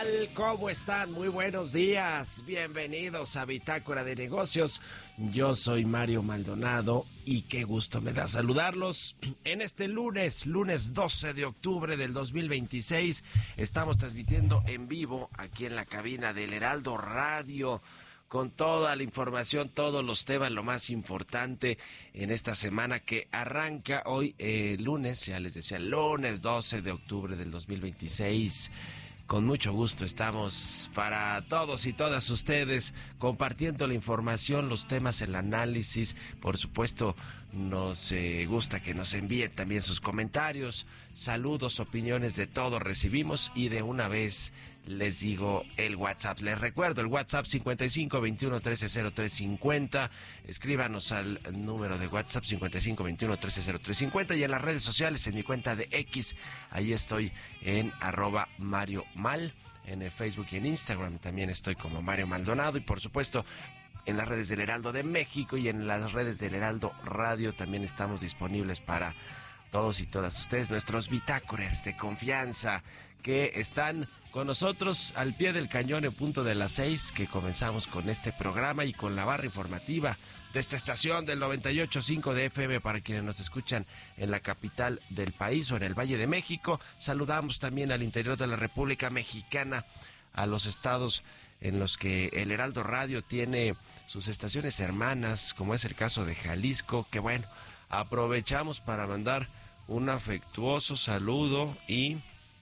tal? ¿Cómo están? Muy buenos días. Bienvenidos a Bitácora de Negocios. Yo soy Mario Maldonado y qué gusto me da saludarlos. En este lunes 12 de octubre del 2026, estamos transmitiendo en vivo aquí en la cabina del Heraldo Radio, con toda la información, todos los temas, lo más importante en esta semana que arranca hoy, lunes, ya les decía, lunes 12 de octubre del 2026. Con mucho gusto estamos para todos y todas ustedes compartiendo la información, los temas, el análisis. Por supuesto, nos gusta que nos envíen también sus comentarios, saludos, opiniones, de todo recibimos. Y de una vez les digo el WhatsApp. Les recuerdo el WhatsApp 55 21 13 03 50. Escríbanos al número de WhatsApp 55 21 13 03 50. Y en las redes sociales, en mi cuenta de X, ahí estoy en @MarioMal. En el Facebook y en Instagram también estoy como Mario Maldonado. Y por supuesto, en las redes del Heraldo de México y en las redes del Heraldo Radio también estamos disponibles para todos y todas ustedes, nuestros bitácorers de confianza que están con nosotros al pie del cañón en punto de las 6, que comenzamos con este programa y con la barra informativa de esta estación del 98.5 de FM para quienes nos escuchan en la capital del país o en el Valle de México. Saludamos también al interior de la República Mexicana, a los estados en los que el Heraldo Radio tiene sus estaciones hermanas, como es el caso de Jalisco, que bueno, aprovechamos para mandar un afectuoso saludo y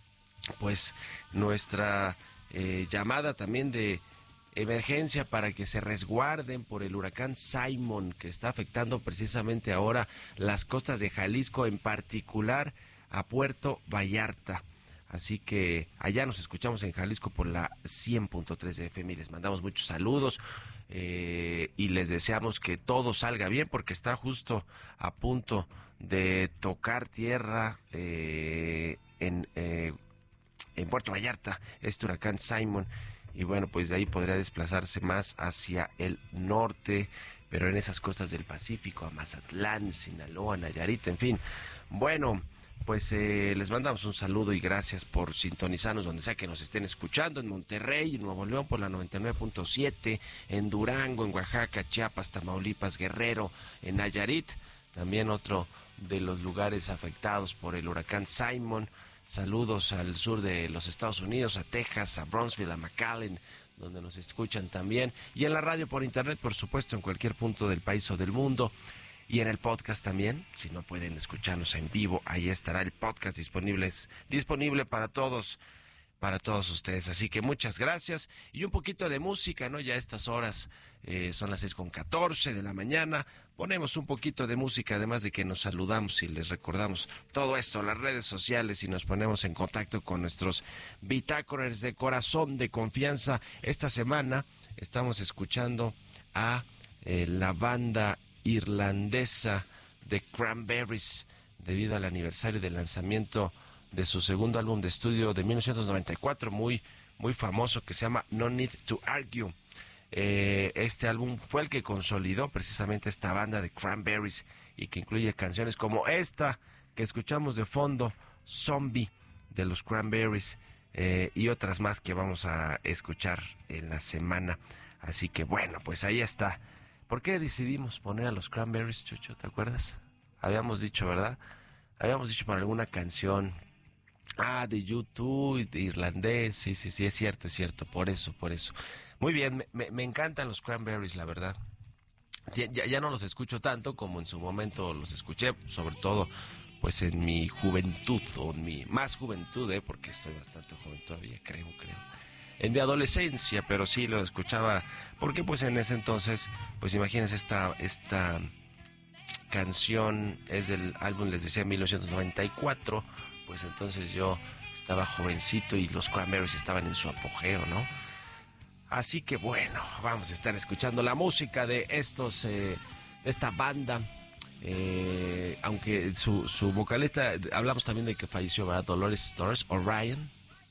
pues nuestra llamada también de emergencia para que se resguarden por el huracán Simon, que está afectando precisamente ahora las costas de Jalisco, en particular a Puerto Vallarta. Así que allá nos escuchamos en Jalisco por la 100.3 de FM y les mandamos muchos saludos y les deseamos que todo salga bien, porque está justo a punto de tocar tierra en Puerto Vallarta este huracán Simon. Y bueno, pues de ahí podría desplazarse más hacia el norte, pero en esas costas del Pacífico, a Mazatlán, Sinaloa, Nayarit, en fin. Bueno, pues les mandamos un saludo y gracias por sintonizarnos donde sea que nos estén escuchando, en Monterrey, en Nuevo León por la 99.7, en Durango, en Oaxaca, Chiapas, Tamaulipas, Guerrero, en Nayarit, también otro de los lugares afectados por el huracán Simon. Saludos al sur de los Estados Unidos, a Texas, a Brownsville, a McAllen, donde nos escuchan también, y en la radio por internet, por supuesto, en cualquier punto del país o del mundo. Y en el podcast también, si no pueden escucharnos en vivo, ahí estará el podcast disponible para todos ustedes. Así que muchas gracias. Y un poquito de música, ¿no? Ya a estas horas son las 6:14 de la mañana. Ponemos un poquito de música, además de que nos saludamos y les recordamos todo esto, las redes sociales, y nos ponemos en contacto con nuestros bitácorers de corazón, de confianza. Esta semana estamos escuchando a la banda irlandesa de Cranberries, debido al aniversario del lanzamiento de su segundo álbum de estudio de 1994, muy famoso, que se llama No Need to Argue. Este álbum fue el que consolidó precisamente esta banda de Cranberries y que incluye canciones como esta que escuchamos de fondo, Zombie, de los Cranberries, y otras más que vamos a escuchar en la semana. Así que bueno, pues ahí está. ¿Por qué decidimos poner a los Cranberries, Chucho? ¿Te acuerdas? Habíamos dicho, ¿verdad? Habíamos dicho para alguna canción. De YouTube, de irlandés, sí, es cierto, por eso. Muy bien, me encantan los Cranberries, la verdad. Ya no los escucho tanto como en su momento los escuché, sobre todo pues en mi juventud, o en mi más juventud, porque estoy bastante joven todavía, creo. En mi adolescencia, pero sí lo escuchaba, porque pues en ese entonces, pues imagínense, esta canción es del álbum, les decía, 1994, pues entonces yo estaba jovencito y los Cranberries estaban en su apogeo, ¿no? Así que bueno, vamos a estar escuchando la música de esta banda, aunque su vocalista, hablamos también de que falleció, ¿verdad? Dolores O'Riordan,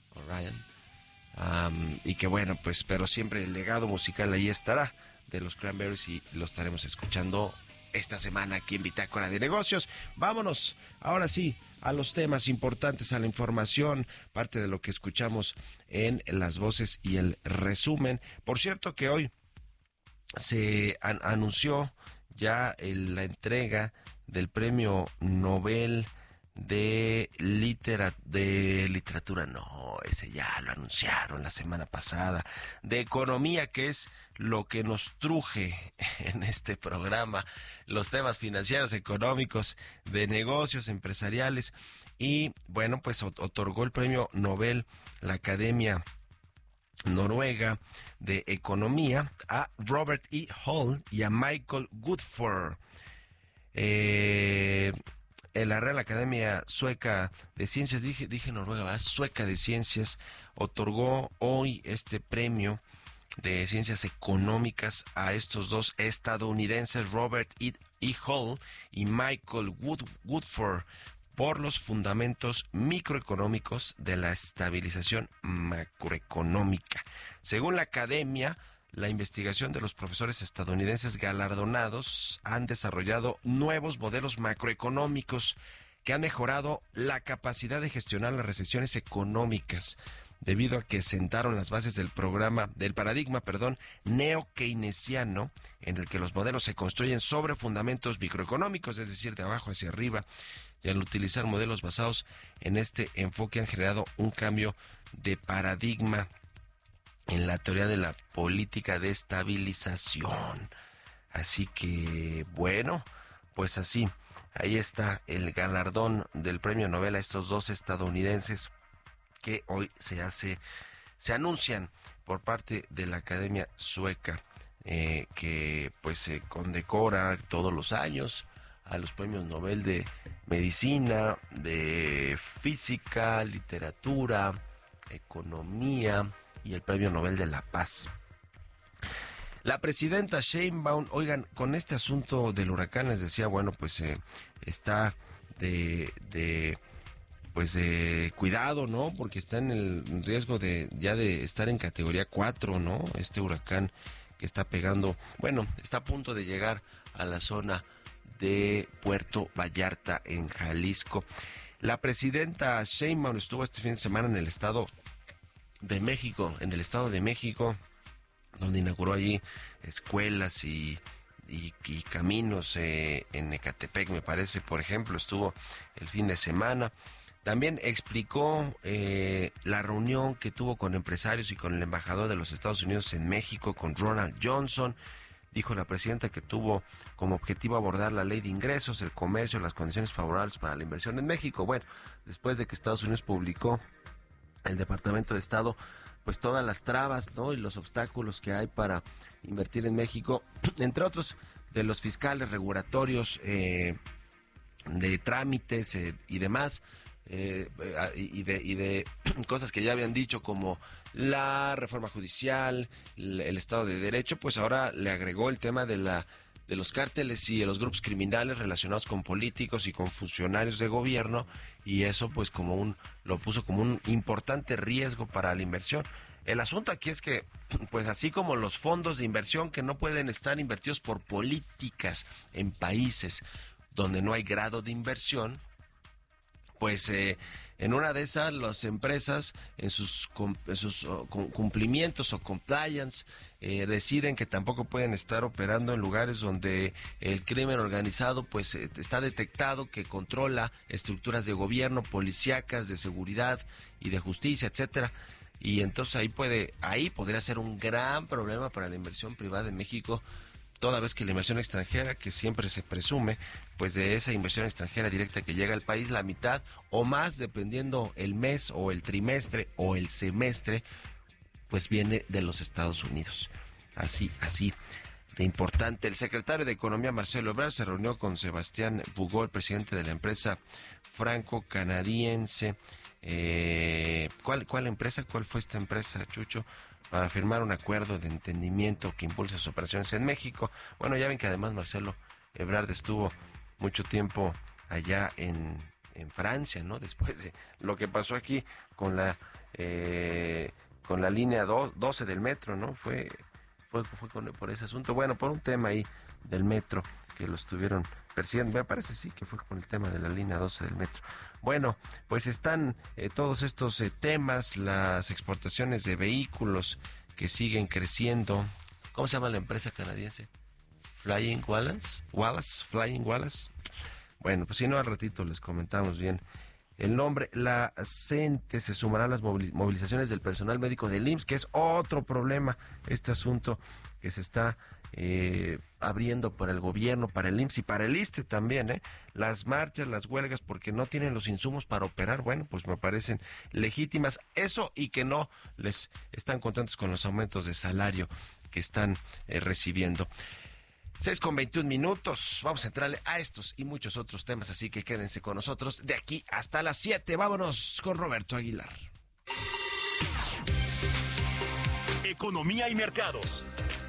y que bueno, pues, pero siempre el legado musical ahí estará de los Cranberries y lo estaremos escuchando esta semana aquí en Bitácora de Negocios. Vámonos, ahora sí, a los temas importantes, a la información, parte de lo que escuchamos en las voces y el resumen. Por cierto que hoy se anunció ya la entrega del Premio Nobel de literatura, no, ese ya lo anunciaron la semana pasada, de economía, que es lo que nos truje en este programa, los temas financieros, económicos, de negocios empresariales. Y bueno, pues otorgó el Premio Nobel la Academia Noruega de Economía a Robert E. Hall y a Michael Woodford. La Real Academia Sueca de Ciencias, dije Noruega, ¿verdad? Sueca de Ciencias, otorgó hoy este premio de ciencias económicas a estos dos estadounidenses, Robert E. Hall y Michael Woodford, por los fundamentos microeconómicos de la estabilización macroeconómica. Según la academia, la investigación de los profesores estadounidenses galardonados han desarrollado nuevos modelos macroeconómicos que han mejorado la capacidad de gestionar las recesiones económicas, debido a que sentaron las bases del paradigma neo-keynesiano, en el que los modelos se construyen sobre fundamentos microeconómicos, es decir, de abajo hacia arriba, y al utilizar modelos basados en este enfoque han generado un cambio de paradigma en la teoría de la política de estabilización. Así que, bueno, pues así, ahí está el galardón del Premio Nobel a estos dos estadounidenses que hoy se anuncian por parte de la Academia Sueca, que pues se condecora todos los años a los premios Nobel de Medicina, de Física, Literatura, Economía y el Premio Nobel de la Paz. La presidenta Sheinbaum, oigan, con este asunto del huracán les decía, bueno, pues está de cuidado, ¿no? Porque está en el riesgo de estar en categoría 4, ¿no? Este huracán que está pegando, bueno, está a punto de llegar a la zona de Puerto Vallarta, en Jalisco. La presidenta Sheinbaum estuvo este fin de semana en el Estado de México, donde inauguró allí escuelas y caminos en Ecatepec, me parece, por ejemplo, estuvo el fin de semana. También explicó la reunión que tuvo con empresarios y con el embajador de los Estados Unidos en México, con Ronald Johnson. Dijo la presidenta que tuvo como objetivo abordar la ley de ingresos, el comercio, las condiciones favorables para la inversión en México. Bueno, después de que Estados Unidos publicó, el Departamento de Estado, pues todas las trabas, ¿no? Y los obstáculos que hay para invertir en México, entre otros de los fiscales, regulatorios, de trámites y demás, y de cosas que ya habían dicho, como la reforma judicial, el Estado de Derecho, pues ahora le agregó el tema de los cárteles y de los grupos criminales relacionados con políticos y con funcionarios de gobierno, y eso pues lo puso como un importante riesgo para la inversión. El asunto aquí es que, pues así como los fondos de inversión, que no pueden estar invertidos por políticas en países donde no hay grado de inversión, pues en una de esas las empresas en sus cumplimientos o compliance deciden que tampoco pueden estar operando en lugares donde el crimen organizado pues está detectado, que controla estructuras de gobierno, policíacas, de seguridad y de justicia, etcétera. Y entonces ahí podría ser un gran problema para la inversión privada en México, toda vez que la inversión extranjera, que siempre se presume, pues de esa inversión extranjera directa que llega al país, la mitad o más, dependiendo el mes o el trimestre o el semestre, pues viene de los Estados Unidos. Así de importante. El secretario de Economía, Marcelo Ebrard, se reunió con Sebastián Bugó, el presidente de la empresa franco-canadiense. ¿Cuál empresa? ¿Cuál fue esta empresa, Chucho? Para firmar un acuerdo de entendimiento que impulse sus operaciones en México. Bueno, ya ven que además Marcelo Ebrard estuvo mucho tiempo allá en Francia, ¿no? Después de lo que pasó aquí con la línea 12 del metro, ¿no? Fue por ese asunto, bueno, por un tema ahí del metro, que lo estuvieron persiguiendo. Me parece sí que fue con el tema de la línea 12 del metro. Bueno, pues están todos estos temas, las exportaciones de vehículos que siguen creciendo. ¿Cómo se llama la empresa canadiense? Flying Wallace. Bueno, pues si no, al ratito les comentamos bien el nombre. La CENTE se sumará a las movilizaciones del personal médico del IMSS, que es otro problema, este asunto que se está abriendo para el gobierno, para el IMSS y para el ISSSTE también, las marchas, las huelgas, porque no tienen los insumos para operar. Bueno, pues me parecen legítimas eso, y que no les están contentos con los aumentos de salario que están recibiendo. 6:21. Vamos a entrarle a estos y muchos otros temas, así que quédense con nosotros de aquí hasta las 7. Vámonos con Roberto Aguilar. Economía y mercados.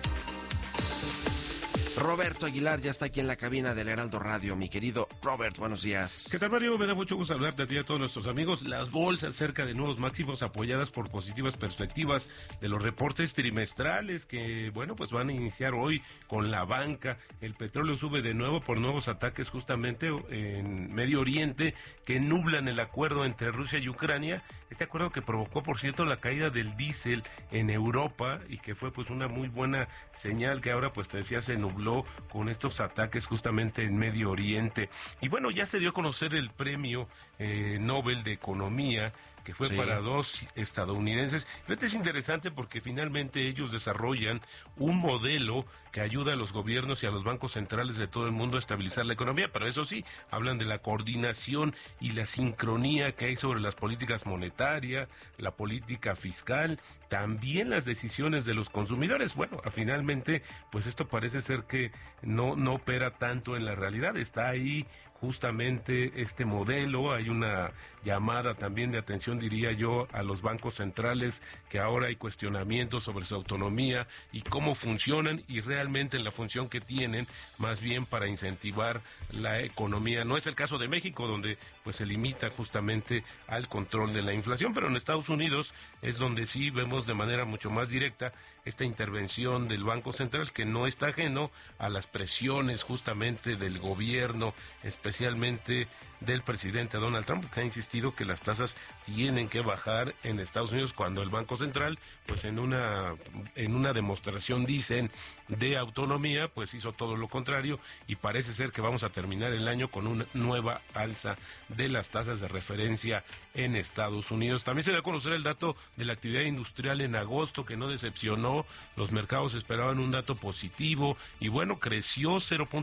Roberto Aguilar ya está aquí en la cabina del Heraldo Radio. Mi querido Robert, buenos días. ¿Qué tal, Mario? Me da mucho gusto saludarte a ti y a todos nuestros amigos. Las bolsas cerca de nuevos máximos, apoyadas por positivas perspectivas de los reportes trimestrales que, bueno, pues van a iniciar hoy con la banca. El petróleo sube de nuevo por nuevos ataques justamente en Medio Oriente que nublan el acuerdo entre Rusia y Ucrania. Este acuerdo que provocó, por cierto, la caída del diésel en Europa y que fue pues una muy buena señal, que ahora pues te decía se nubló con estos ataques justamente en Medio Oriente. Y bueno, ya se dio a conocer el premio Nobel de Economía, que fue para dos estadounidenses. Fíjate, es interesante porque finalmente ellos desarrollan un modelo que ayuda a los gobiernos y a los bancos centrales de todo el mundo a estabilizar la economía, pero eso sí, hablan de la coordinación y la sincronía que hay sobre las políticas monetarias, la política fiscal, también las decisiones de los consumidores. Bueno, finalmente, pues esto parece ser que no opera tanto en la realidad, está ahí justamente este modelo. Hay una llamada también de atención, diría yo, a los bancos centrales, que ahora hay cuestionamientos sobre su autonomía y cómo funcionan y realmente en la función que tienen, más bien para incentivar la economía. No es el caso de México, donde pues se limita justamente al control de la inflación, pero en Estados Unidos es donde sí vemos de manera mucho más directa esta intervención del Banco Central, que no está ajeno a las presiones justamente del gobierno, especialmente del presidente Donald Trump, que ha insistido que las tasas tienen que bajar en Estados Unidos, cuando el Banco Central, pues en una demostración, dicen, de autonomía, pues hizo todo lo contrario, y parece ser que vamos a terminar el año con una nueva alza de las tasas de referencia en Estados Unidos. También se dio a conocer el dato de la actividad industrial en agosto, que no decepcionó. Los mercados esperaban un dato positivo y bueno, creció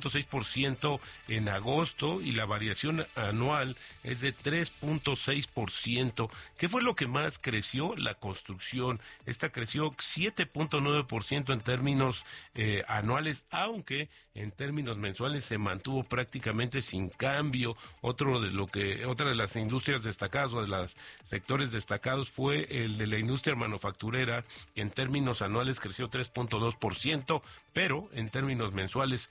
0.6% en agosto y la variación anual es de 3.6%. ¿Qué fue lo que más creció? La construcción. Esta creció 7.9% en términos anuales, aunque en términos mensuales se mantuvo prácticamente sin cambio. Otra de las industrias destacadas o de los sectores destacados fue el de la industria manufacturera, que en términos anuales creció 3.2%, pero en términos mensuales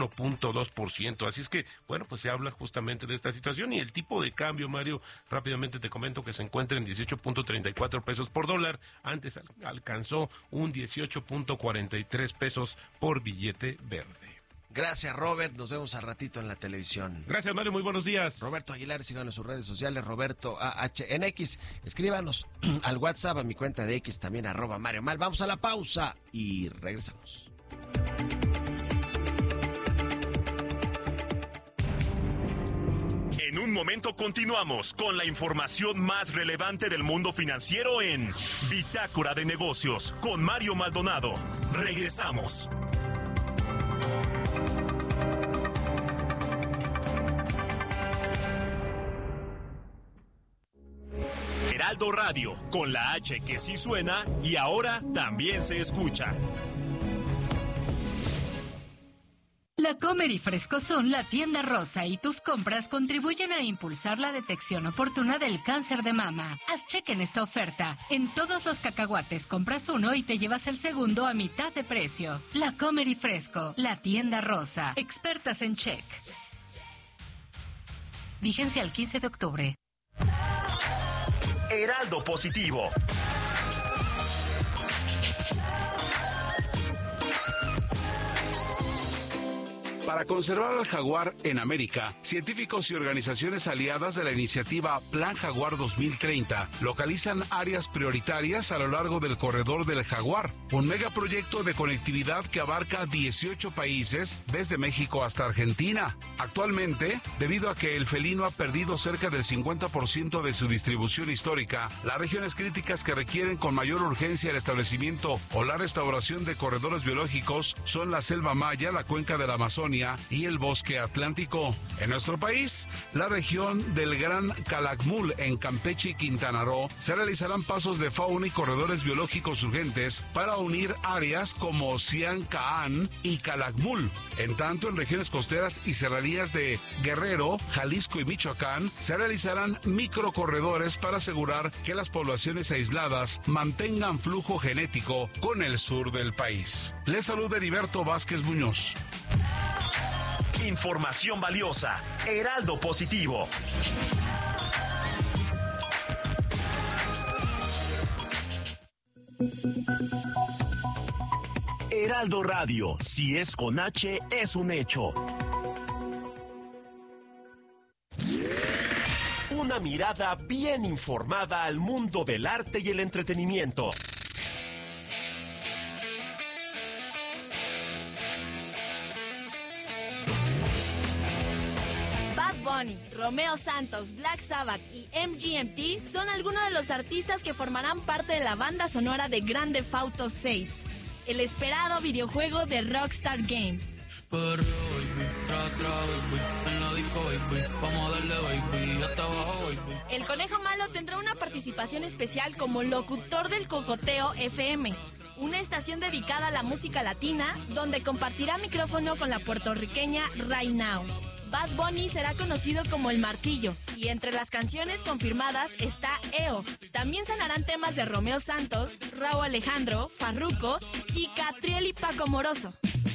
1.2%. Así es que, bueno, pues se habla justamente de esta situación. Y el tipo de cambio, Mario, rápidamente te comento que se encuentra en 18.34 pesos por dólar. Antes alcanzó un 18.43 pesos por billete verde. Gracias, Robert. Nos vemos al ratito en la televisión. Gracias, Mario. Muy buenos días. Roberto Aguilar, síganos en sus redes sociales, Roberto AH en X. Escríbanos al WhatsApp, a mi cuenta de X, también @Mario Mal. Vamos a la pausa y regresamos. En un momento continuamos con la información más relevante del mundo financiero en Bitácora de Negocios con Mario Maldonado. Regresamos. Heraldo Radio, con la H que sí suena y ahora también se escucha. La Comer y Fresco son la tienda rosa y tus compras contribuyen a impulsar la detección oportuna del cáncer de mama. Haz cheque en esta oferta. En todos los cacahuates compras uno y te llevas el segundo a mitad de precio. La Comer y Fresco, la tienda rosa. Expertas en check. Vigencia al 15 de octubre. Heraldo Positivo. Para conservar al jaguar en América, científicos y organizaciones aliadas de la iniciativa Plan Jaguar 2030 localizan áreas prioritarias a lo largo del corredor del jaguar, un megaproyecto de conectividad que abarca 18 países desde México hasta Argentina. Actualmente, debido a que el felino ha perdido cerca del 50% de su distribución histórica, las regiones críticas que requieren con mayor urgencia el establecimiento o la restauración de corredores biológicos son la selva maya, la cuenca de la Amazonia y el bosque atlántico. En nuestro país, la región del Gran Calakmul en Campeche y Quintana Roo, se realizarán pasos de fauna y corredores biológicos urgentes para unir áreas como Ciancaan y Calakmul. En tanto, en regiones costeras y serranías de Guerrero, Jalisco y Michoacán, se realizarán microcorredores para asegurar que las poblaciones aisladas mantengan flujo genético con el sur del país. Les saluda Heriberto Vázquez Muñoz. Información valiosa. Heraldo Positivo. Heraldo Radio. Si es con H, es un hecho. Una mirada bien informada al mundo del arte y el entretenimiento. Bunny, Romeo Santos, Black Sabbath y MGMT son algunos de los artistas que formarán parte de la banda sonora de Grand Theft Auto 6, el esperado videojuego de Rockstar Games. El Conejo Malo tendrá una participación especial como locutor del Cocoteo FM, una estación dedicada a la música latina, donde compartirá micrófono con la puertorriqueña Right Now. Bad Bunny será conocido como El Martillo, y entre las canciones confirmadas está EO. También sonarán temas de Romeo Santos, Rauw Alejandro, Farruko y Catriel y Paco Moroso.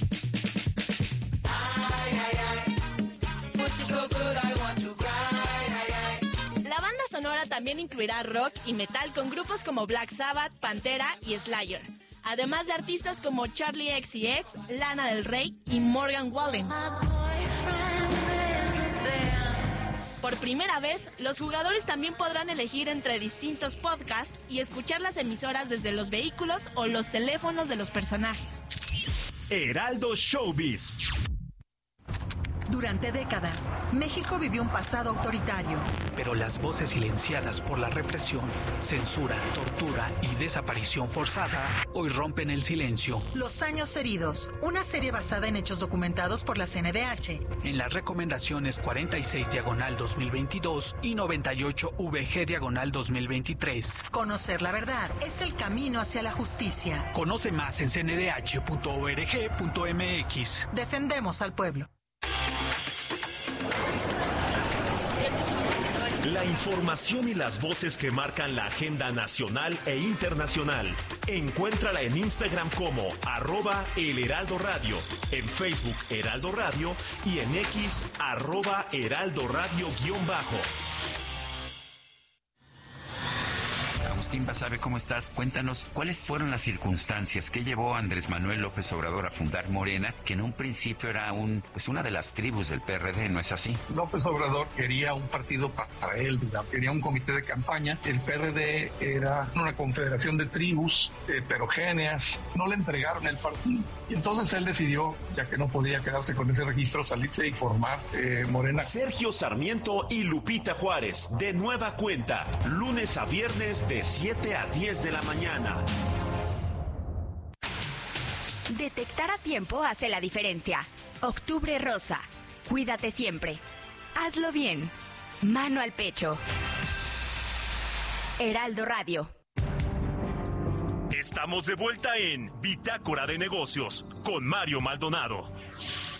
La banda sonora también incluirá rock y metal con grupos como Black Sabbath, Pantera y Slayer, además de artistas como Charli XCX, Lana del Rey y Morgan Wallen. Por primera vez, los jugadores también podrán elegir entre distintos podcasts y escuchar las emisoras desde los vehículos o los teléfonos de los personajes. Heraldo Showbiz. Durante décadas, México vivió un pasado autoritario. Pero las voces silenciadas por la represión, censura, tortura y desaparición forzada hoy rompen el silencio. Los años heridos, una serie basada en hechos documentados por la CNDH. En las recomendaciones 46/2022 y 98/VG/2023. Conocer la verdad es el camino hacia la justicia. Conoce más en cndh.org.mx. Defendemos al pueblo. La información y las voces que marcan la agenda nacional e internacional. Encuéntrala en Instagram como @elheraldoradio, en Facebook Heraldo Radio y en X @heraldoradio_. Agustín Basabe, ¿cómo estás? Cuéntanos, ¿cuáles fueron las circunstancias que llevó a Andrés Manuel López Obrador a fundar Morena, que en un principio era una de las tribus del PRD, ¿no es así? López Obrador quería un partido para él, digamos, quería un comité de campaña. El PRD era una confederación de tribus heterogéneas, no le entregaron el partido. Y entonces él decidió, ya que no podía quedarse con ese registro, salirse y formar Morena. Sergio Sarmiento y Lupita Juárez, de nueva cuenta, lunes a viernes de 7 a 10 de la mañana. Detectar a tiempo hace la diferencia. Octubre Rosa. Cuídate siempre. Hazlo bien. Mano al pecho. Heraldo Radio. Estamos de vuelta en Bitácora de Negocios con Mario Maldonado.